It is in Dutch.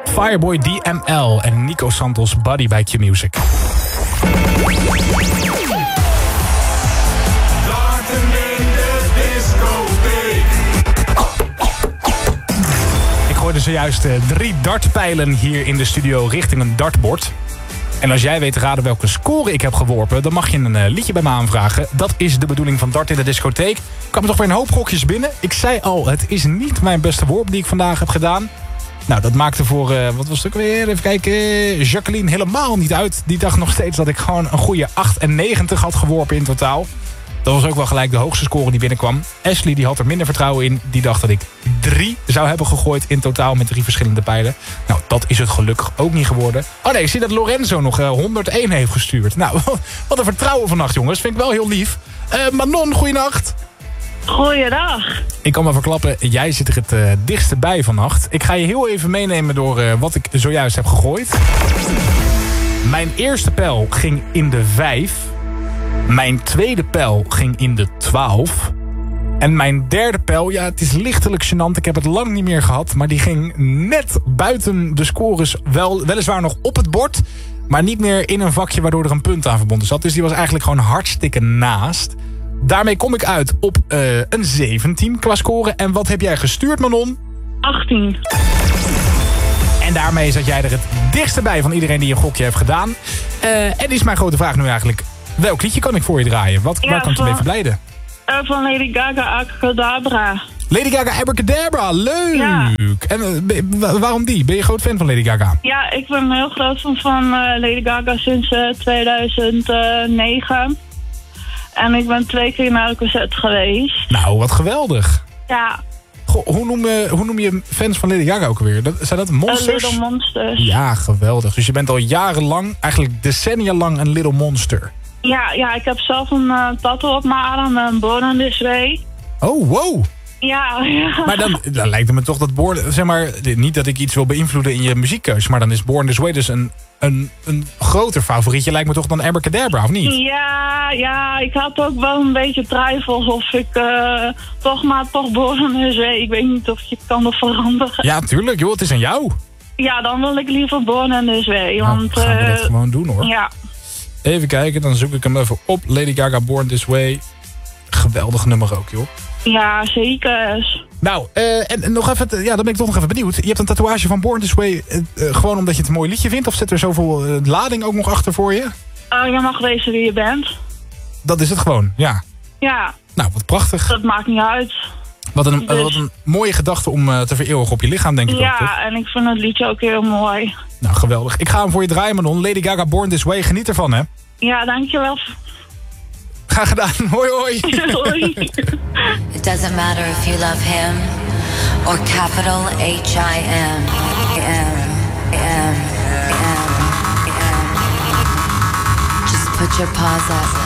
Fireboy DML en Nico Santos Buddy bij Q-Music. Ik hoorde zojuist 3 dartpijlen hier in de studio richting een dartbord. En als jij weet te raden welke score ik heb geworpen, dan mag je een liedje bij me aanvragen. Dat is de bedoeling van Dart in de Discotheek. Er kwamen toch weer een hoop gokjes binnen. Ik zei al, het is niet mijn beste worp die ik vandaag heb gedaan. Nou, dat maakte voor, wat was het ook weer? Even kijken, Jacqueline helemaal niet uit. Die dacht nog steeds dat ik gewoon een goede 98 had geworpen in totaal. Dat was ook wel gelijk de hoogste score die binnenkwam. Ashley die had er minder vertrouwen in. Die dacht dat ik 3 zou hebben gegooid in totaal met 3 verschillende pijlen. Nou, dat is het gelukkig ook niet geworden. Oh nee, ik zie dat Lorenzo nog 101 heeft gestuurd. Nou, wat een vertrouwen vannacht, jongens. Vind ik wel heel lief. Manon, goeienacht. Goeiedag. Ik kan maar verklappen, jij zit er het dichtste bij vannacht. Ik ga je heel even meenemen door wat ik zojuist heb gegooid. Mijn eerste pijl ging in de 5. Mijn tweede pijl ging in de 12. En mijn derde pijl, ja, het is lichtelijk gênant. Ik heb het lang niet meer gehad. Maar die ging net buiten de scores, weliswaar nog op het bord. Maar niet meer in een vakje waardoor er een punt aan verbonden zat. Dus die was eigenlijk gewoon hartstikke naast. Daarmee kom ik uit op een 17 qua score. En wat heb jij gestuurd, Manon? 18. En daarmee zat jij er het dichtste bij van iedereen die een gokje heeft gedaan. En is mijn grote vraag nu eigenlijk, welk liedje kan ik voor je draaien? Waar kan ik je mee verblijden? Van Lady Gaga, Abracadabra. Lady Gaga, Abracadabra, leuk! Ja. En waarom die? Ben je groot fan van Lady Gaga? Ja, ik ben een heel groot fan van Lady Gaga sinds 2009. En ik ben 2 keer naar de concert geweest. Nou, wat geweldig. Ja. Goh, hoe noem je fans van Lady Gaga ook alweer? Zijn dat monsters? Little Monsters. Ja, geweldig. Dus je bent al jarenlang, eigenlijk decennia lang een Little Monster. Ja, ik heb zelf een tattoo op mijn arm, Born in This Way. Oh, wow. Ja. Maar dan lijkt het me toch dat Born, zeg maar, niet dat ik iets wil beïnvloeden in je muziekkeus, maar dan is Born This Way dus een groter favorietje, lijkt me toch dan Abracadabra, of niet? Ja, ik had ook wel een beetje twijfels of ik toch Born in This Way. Ik weet niet of je het kan veranderen. Ja, tuurlijk, joh, het is aan jou. Ja, dan wil ik liever Born in This Way. Nou, want gaan we dat gewoon doen, hoor. Ja. Even kijken, dan zoek ik hem even op. Lady Gaga, Born This Way. Geweldig nummer ook, joh. Ja, zeker. Nou, en nog even, dan ben ik toch nog even benieuwd. Je hebt een tatoeage van Born This Way gewoon omdat je het een mooi liedje vindt? Of zit er zoveel lading ook nog achter voor je? Je mag wezen wie je bent. Dat is het gewoon, ja. Ja. Nou, wat prachtig. Dat maakt niet uit. Wat een mooie gedachte om te vereeuwigen op je lichaam, denk ik ook, toch? Ja, en ik vind het liedje ook heel mooi. Nou, geweldig. Ik ga hem voor je draaien, Manon. Lady Gaga, Born This Way. Geniet ervan, hè? Ja, dankjewel. Graag gedaan. Hoi, hoi. Hoi. It doesn't matter if you love him or capital H-I-M. Just put your paws up.